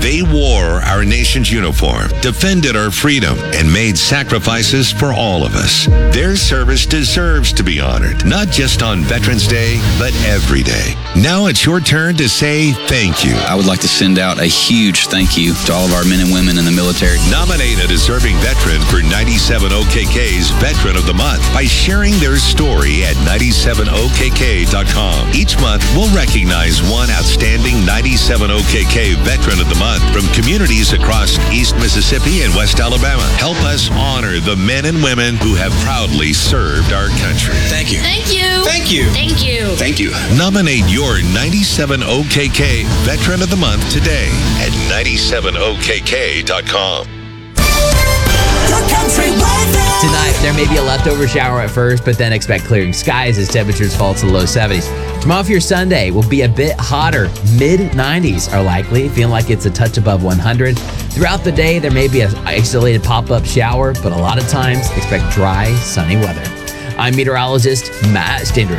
They wore our nation's uniform, defended our freedom, and made sacrifices for all of us. Their service deserves to be honored, not just on Veterans Day, but every day. Now it's your turn to say thank you. I would like to send out a huge thank you to all of our men and women in the military. Nominate a deserving veteran for 97OKK's Veteran of the Month by sharing their story at 97okk.com. Each month, we'll recognize one outstanding 97OKK Veteran of the Month from communities across East Mississippi and West Alabama. Help us honor the men and women who have proudly served our country. Thank you. Thank you. Thank you. Thank you. Thank you. Nominate your 97OKK Veteran of the Month today at 97okk.com. Tonight, there may be a leftover shower at first, but then expect clearing skies as temperatures fall to the low 70s. Tomorrow for your Sunday will be a bit hotter. Mid-90s are likely, feeling like it's a touch above 100. Throughout the day, there may be an isolated pop-up shower, but a lot of times expect dry, sunny weather. I'm meteorologist Matt Stindrich.